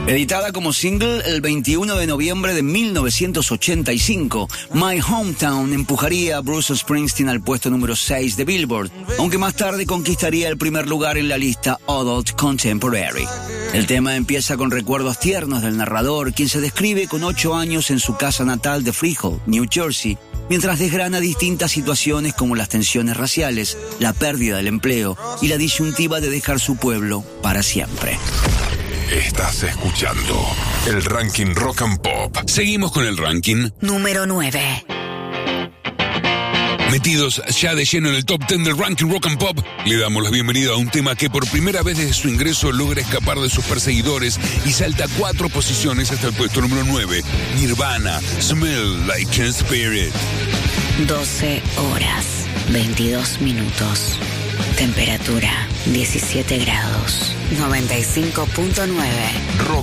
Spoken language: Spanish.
Editada como single el 21 de noviembre de 1985, My Hometown empujaría a Bruce Springsteen al puesto número 6 de Billboard, aunque más tarde conquistaría el primer lugar en la lista Adult Contemporary. El tema empieza con recuerdos tiernos del narrador, quien se describe con 8 años en su casa natal de Freehold, New Jersey, mientras desgrana distintas situaciones como las tensiones raciales, la pérdida del empleo y la disyuntiva de dejar su pueblo para siempre. Estás escuchando el Ranking Rock and Pop. Seguimos con el ranking. Número 9. Metidos ya de lleno en el top 10 del Ranking Rock and Pop, le damos la bienvenida a un tema que por primera vez desde su ingreso logra escapar de sus perseguidores y salta 4 posiciones hasta el puesto número 9. Nirvana, Smell Like Teen Spirit. 12 horas, 22 minutos. Temperatura 17 grados. 95.9.